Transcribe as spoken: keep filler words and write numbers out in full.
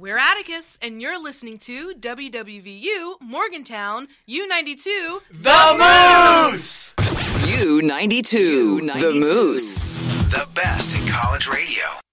We're Atticus, and you're listening to W W V U Morgantown U ninety-two The Moose! U ninety-two, the Moose. The best in college radio.